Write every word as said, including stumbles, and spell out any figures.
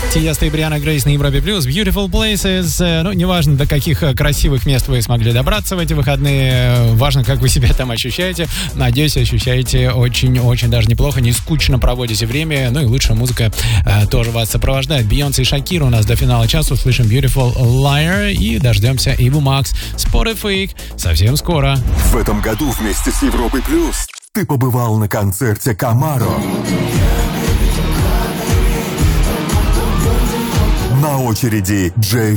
Тиеста и Брианна Грейс на Европе Плюс. Beautiful Places. Ну, неважно, до каких красивых мест вы смогли добраться в эти выходные. Важно, как вы себя там ощущаете. Надеюсь, ощущаете очень-очень даже неплохо. Не скучно проводите время. Ну и лучшая музыка э, тоже вас сопровождает. Бейонсе и Шакира у нас до финала часа. Услышим Beautiful Liar и дождемся Иву Макс. Spotify совсем скоро. В этом году вместе с Европой Плюс ты побывал на концерте Камаро. На очереди Джей